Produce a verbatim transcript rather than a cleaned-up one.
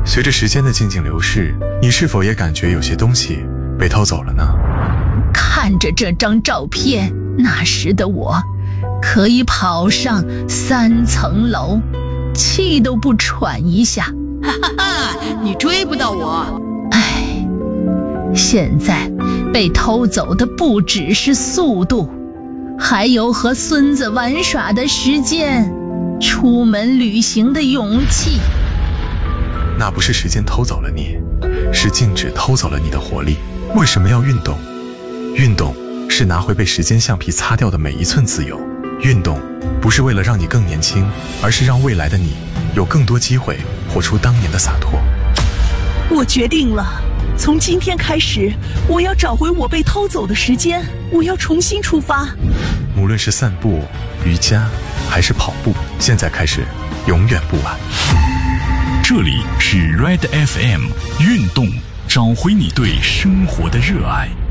随着时间的静静流逝，你是否也感觉有些东西被偷走了呢？ 看着这张照片，那时的我可以跑上三层楼，气都不喘一下。 哈哈哈，你追不到我。 唉，现在被偷走的不只是速度，还有和孙子玩耍的时间，出门旅行的勇气。 那不是时间偷走了你，是静止偷走了你的活力。为什么要运动？运动是拿回被时间橡皮擦掉的每一寸自由。运动不是为了让你更年轻，而是让未来的你有更多机会活出当年的洒脱。 我决定了，从今天开始，我要找回我被偷走的时间，我要重新出发。 无论是散步、瑜伽还是跑步，现在开始永远不晚。 这里是 Red F M 运动，找回你对生活的热爱。